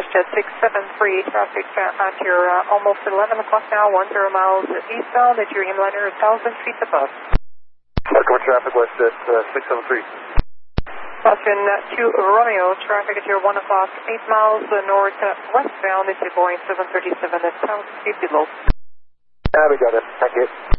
Jet 673, traffic at your almost 11 o'clock now, 10 miles eastbound at your inliner 1,000 feet above. Hardcore traffic, WestJet 673. Caution to Romeo, traffic at your 1 o'clock, 8 miles northwestbound at your Boeing 737 at 1,000 feet below. We got it. Thank you.